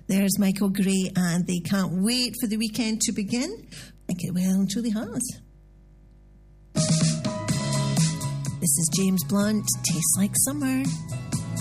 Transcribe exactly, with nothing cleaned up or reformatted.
There's Michael Gray, and they can't wait for the weekend to begin. I think it well and truly has. This is James Blunt, Tastes Like Summer.